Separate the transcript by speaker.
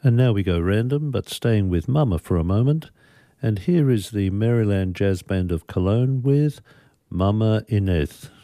Speaker 1: And now we go random, but staying with Mama for a moment. And here is the Maryland Jazz Band of Cologne with Mama Inez.